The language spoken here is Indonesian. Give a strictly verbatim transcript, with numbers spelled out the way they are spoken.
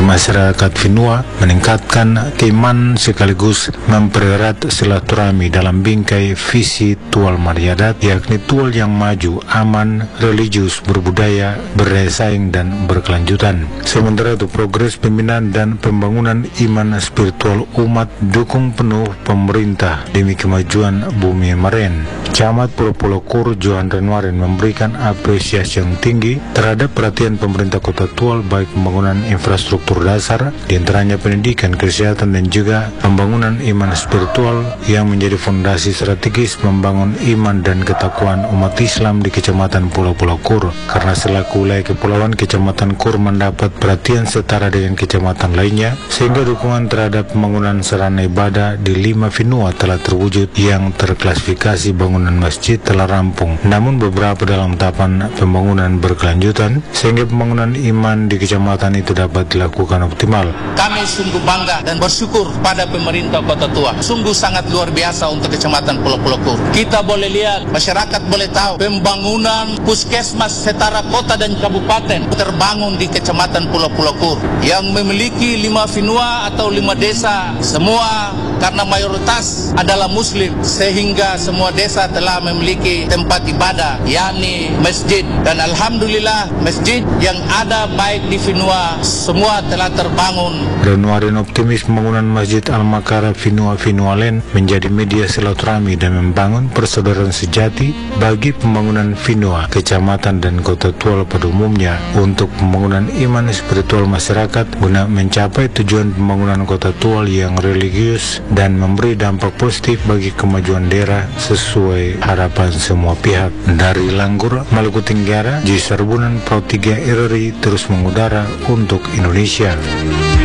masyarakat Finua meningkatkan keimanan sekaligus mempererat silaturahmi dalam bingkai visi Tual Maryadat, yakni Tual yang maju, aman, religius, berbudaya, berdaya saing, dan berkelanjutan. Sementara itu, progres pembinaan dan pembangunan iman spiritual umat dukung penuh pemerintah demi kemajuan bumi Maren. Camat Pulau Kur Johan Renwarin memberikan apresiasi yang tinggi terhadap perhatian pemerintah Kota Tual baik pembangunan infrastruktur dasar, diantaranya pendidikan, kesehatan, dan juga pembangunan iman spiritual yang menjadi fondasi strategis membangun iman dan ketakwaan umat Islam di Kecamatan Pulau-Pulau Kur. Karena selaku wilayah kepulauan, Kecamatan Kur mendapat perhatian setara dengan kecamatan lainnya, sehingga dukungan terhadap pembangunan sarana ibadah di lima Finua telah terwujud yang terklasifikasi bangunan masjid telah rampung, namun beberapa dalam tahapan pembangunan berkelanjutan sehingga pembangunan iman di kecamatan itu dapat dilakukan optimal. Kami sungguh bangga dan bersyukur pada pemerintah Kota Tua. Sungguh sangat luar biasa untuk Kecamatan Pulau-Pulau Kur. Kita boleh lihat, masyarakat boleh tahu pembangunan puskesmas setara kota dan kabupaten terbangun di Kecamatan Pulau-Pulau Kur yang memiliki lima Finua atau lima desa, semua karena mayoritas adalah Muslim, sehingga semua desa telah memiliki tempat ibadah, yakni masjid. Dan alhamdulillah masjid yang ada baik di Finua semua telah terbangun. Renwarin optimis pembangunan Masjid Al-Makara Finua Finualen menjadi media silaturahmi dan membangun persaudaraan sejati bagi pembangunan Finua, kecamatan, dan Kota Tual pada umumnya untuk pembangunan iman spiritual masyarakat guna mencapai tujuan pembangunan Kota Tual yang religius dan memberi dampak positif bagi kemajuan daerah sesuai harapan semua pihak. Dari Langgur, Maluku Tenggara, Jisarbunan Pro tiga R R I terus mengudara untuk Indonesia.